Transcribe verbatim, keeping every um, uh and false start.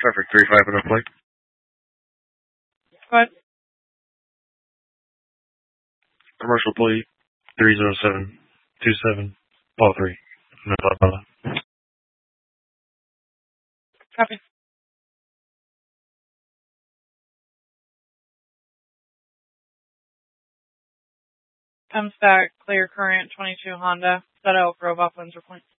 Traffic three five on our plate. Go ahead. Commercial plate three zero seven two seven Paul three. No, Bella. Copy. Comes back, clear current, twenty-two Honda, set out Grove off Windsor Point.